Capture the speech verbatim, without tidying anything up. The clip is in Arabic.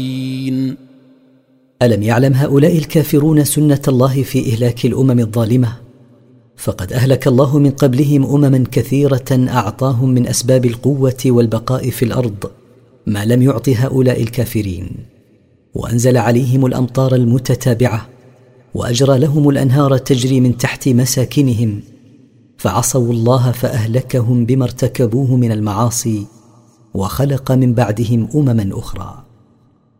ألم يعلم هؤلاء الكافرون سنة الله في إهلاك الأمم الظالمة؟ فقد أهلك الله من قبلهم أمما كثيرة أعطاهم من أسباب القوة والبقاء في الأرض ما لم يعط هؤلاء الكافرين، وأنزل عليهم الأمطار المتتابعة، وأجرى لهم الأنهار تجري من تحت مساكنهم، فعصوا الله فأهلكهم بما ارتكبوه من المعاصي، وخلق من بعدهم أمما أخرى.